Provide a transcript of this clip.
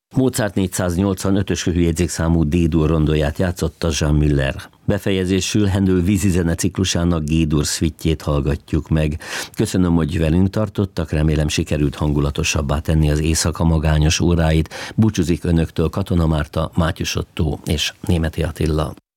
Mozart 485-ös hőjegyzékszámú D-dur rondóját játszotta Jean Müller. Befejezésül Händel vízizene ciklusának G-dur szvittjét hallgatjuk meg. Köszönöm, hogy velünk tartottak, remélem sikerült hangulatosabbá tenni az éjszaka magányos óráit. Búcsúzik önöktől Katona Márta, Mátyus Ottó és Németi Attila.